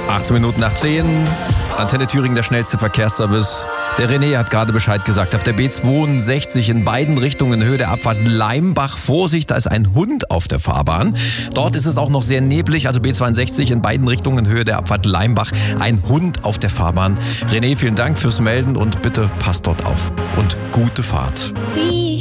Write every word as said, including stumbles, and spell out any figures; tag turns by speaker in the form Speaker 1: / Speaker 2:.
Speaker 1: achtzehn Minuten nach zehn. Antenne Thüringen, der schnellste Verkehrsservice. Der René hat gerade Bescheid gesagt. Auf der B zweiundsechzig in beiden Richtungen Höhe der Abfahrt Leimbach. Vorsicht, da ist ein Hund auf der Fahrbahn. Dort ist es auch noch sehr neblig. Also B zweiundsechzig in beiden Richtungen Höhe der Abfahrt Leimbach. Ein Hund auf der Fahrbahn. René, vielen Dank fürs Melden und bitte passt dort auf. Und gute Fahrt.